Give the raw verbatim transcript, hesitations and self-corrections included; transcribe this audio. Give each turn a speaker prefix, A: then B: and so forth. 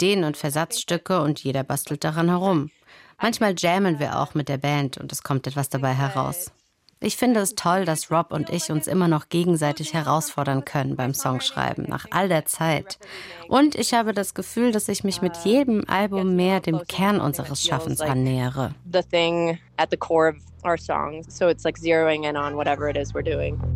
A: Ideen und Versatzstücke und jeder bastelt daran herum. Manchmal jammen wir auch mit der Band und es kommt etwas dabei heraus. Ich finde es toll, dass Rob und ich uns immer noch gegenseitig herausfordern können beim Songschreiben, nach all der Zeit. Und ich habe das Gefühl, dass ich mich mit jedem Album mehr dem Kern unseres Schaffens annähere.
B: The thing at the core of our songs, so it's like zeroing in on whatever it is we're doing.